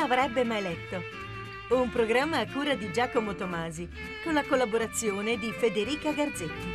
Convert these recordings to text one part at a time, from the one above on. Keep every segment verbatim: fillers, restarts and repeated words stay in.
l'avrebbe mai letto? Un programma a cura di Giacomo Tomasi, con la collaborazione di Federica Garzetti.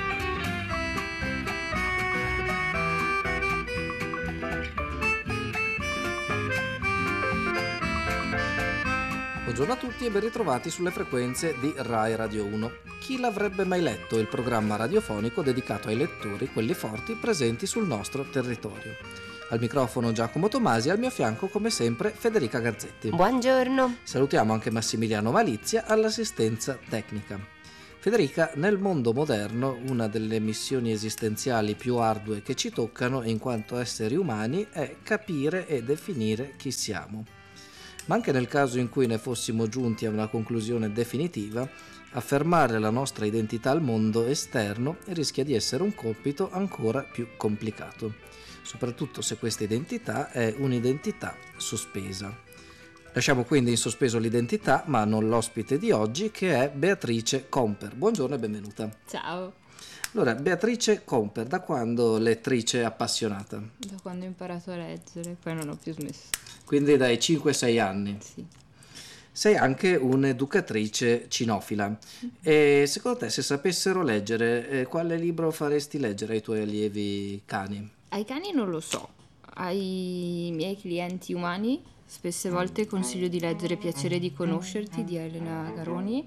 Buongiorno a tutti e ben ritrovati sulle frequenze di Rai Radio uno. Chi l'avrebbe mai letto? Il programma radiofonico dedicato ai lettori, quelli forti, presenti sul nostro territorio. Al microfono Giacomo Tomasi, al mio fianco come sempre Federica Garzetti. Buongiorno. Salutiamo anche Massimiliano Malizia all'assistenza tecnica. Federica, nel mondo moderno una delle missioni esistenziali più ardue che ci toccano in quanto esseri umani è capire e definire chi siamo. Ma anche nel caso in cui ne fossimo giunti a una conclusione definitiva, affermare la nostra identità al mondo esterno rischia di essere un compito ancora più complicato, soprattutto se questa identità è un'identità sospesa. Lasciamo quindi in sospeso l'identità, ma non l'ospite di oggi, che è Beatrice Comper. Buongiorno e benvenuta. Ciao. Allora, Beatrice Comper, da quando lettrice appassionata? Da quando ho imparato a leggere, poi non ho più smesso. Quindi dai cinque sei anni? Sì. Sei anche un'educatrice cinofila e secondo te, se sapessero leggere, eh, quale libro faresti leggere ai tuoi allievi cani? Ai cani non lo so, ai miei clienti umani spesse volte consiglio di leggere Piacere di conoscerti di Elena Garoni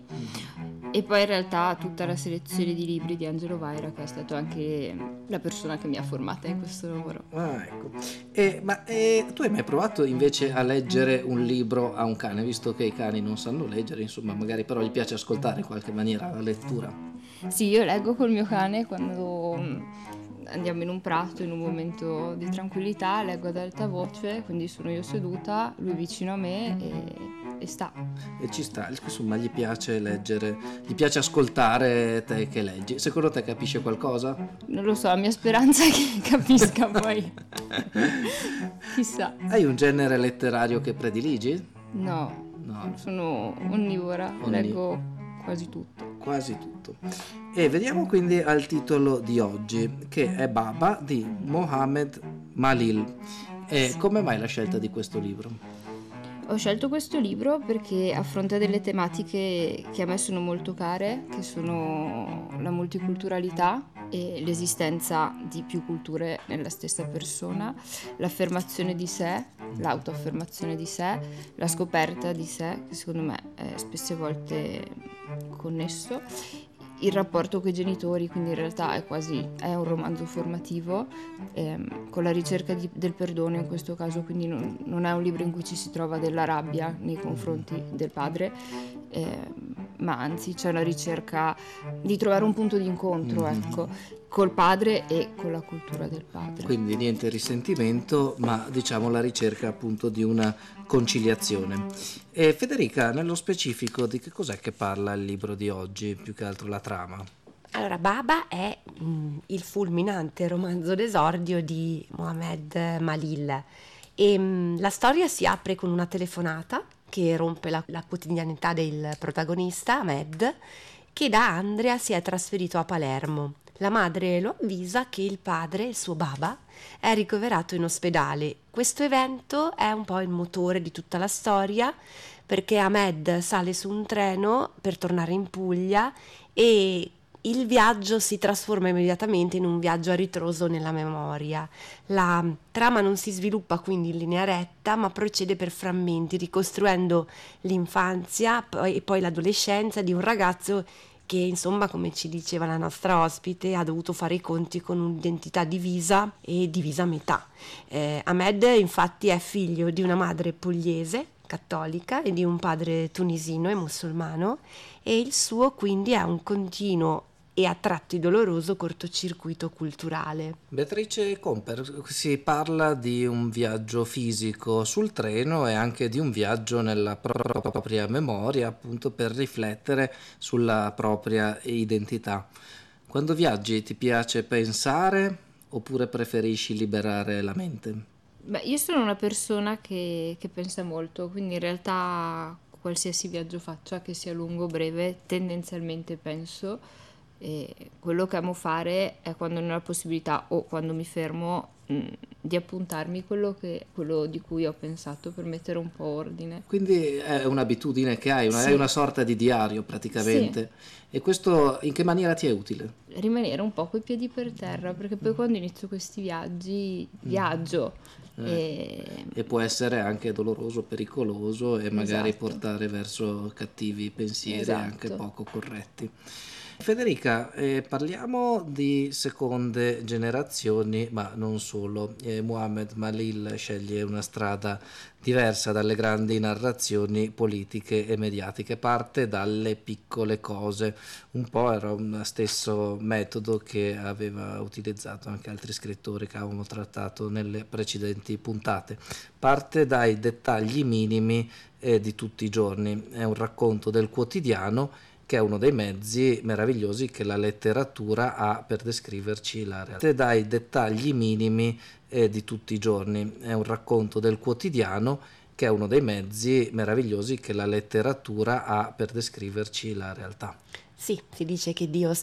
e poi in realtà tutta la selezione di libri di Angelo Vaira, che è stato anche la persona che mi ha formata in questo lavoro. Ah, ecco. E, ma e, tu hai mai provato invece a leggere un libro a un cane, visto che i cani non sanno leggere, insomma, magari però gli piace ascoltare in qualche maniera la lettura? Sì, io leggo col mio cane quando andiamo in un prato, in un momento di tranquillità, leggo ad alta voce, quindi sono io seduta, lui vicino a me e, e sta. E ci sta, insomma, gli piace leggere, gli piace ascoltare te che leggi. Secondo te capisce qualcosa? Non lo so, la mia speranza è che capisca poi. Chissà. Hai un genere letterario che prediligi? No, No. sono onnivora, Onniv- leggo quasi tutto. Quasi tutto. E vediamo quindi al titolo di oggi, che è Baba di Mohammed Malil. E come mai la scelta di questo libro? Ho scelto questo libro perché affronta delle tematiche che a me sono molto care, che sono la multiculturalità e l'esistenza di più culture nella stessa persona, l'affermazione di sé, l'autoaffermazione di sé, la scoperta di sé, che secondo me è spesse volte connesso, il rapporto con i genitori, quindi in realtà è quasi è un romanzo formativo ehm, con la ricerca di, del perdono in questo caso, quindi non, non è un libro in cui ci si trova della rabbia nei confronti del padre, ehm, ma anzi c'è una ricerca di trovare un punto di incontro, ecco, col padre e con la cultura del padre. Quindi niente risentimento, ma diciamo la ricerca appunto di una conciliazione. E Federica, nello specifico di che cos'è che parla il libro di oggi, più che altro la trama? Allora, Baba è mh, il fulminante romanzo d'esordio di Mohammed Malil e mh, la storia si apre con una telefonata che rompe la, la quotidianità del protagonista, Ahmed, che da Andria si è trasferito a Palermo. La madre lo avvisa che il padre, il suo Baba, è ricoverato in ospedale. Questo evento è un po' il motore di tutta la storia, perché Ahmed sale su un treno per tornare in Puglia e il viaggio si trasforma immediatamente in un viaggio a ritroso nella memoria. La trama non si sviluppa quindi in linea retta, ma procede per frammenti, ricostruendo l'infanzia e poi l'adolescenza di un ragazzo che, insomma, come ci diceva la nostra ospite, ha dovuto fare i conti con un'identità divisa e divisa a metà. Eh, Ahmed infatti è figlio di una madre pugliese, cattolica, e di un padre tunisino e musulmano, e il suo quindi è un continuo e a tratti doloroso cortocircuito culturale. Beatrice Comper, si parla di un viaggio fisico sul treno e anche di un viaggio nella propria memoria, appunto per riflettere sulla propria identità. Quando viaggi ti piace pensare oppure preferisci liberare la mente? Beh, io sono una persona che, che pensa molto, quindi in realtà qualsiasi viaggio faccia, che sia lungo o breve, tendenzialmente penso. E quello che amo fare è, quando ne ho la possibilità o quando mi fermo, mh, di appuntarmi quello, che, quello di cui ho pensato, per mettere un po' ordine. Quindi è un'abitudine che hai, una, Sì. hai una sorta di diario praticamente. E questo in che maniera ti è utile? Rimanere un po' coi piedi per terra, perché poi quando inizio questi viaggi, viaggio. Eh, E... e può essere anche doloroso, pericoloso e magari Esatto. portare verso cattivi pensieri Esatto. anche poco corretti. Federica, eh, parliamo di seconde generazioni, ma non solo. Eh, Muhammad Malil sceglie una strada diversa dalle grandi narrazioni politiche e mediatiche, parte dalle piccole cose. Un po' era un stesso metodo che aveva utilizzato anche altri scrittori che avevamo trattato nelle precedenti puntate. Parte dai dettagli minimi eh, di tutti i giorni, è un racconto del quotidiano, che è uno dei mezzi meravigliosi che la letteratura ha per descriverci la realtà. Dai dettagli minimi eh, di tutti i giorni, è un racconto del quotidiano, che è uno dei mezzi meravigliosi che la letteratura ha per descriverci la realtà. Sì, si dice che Dio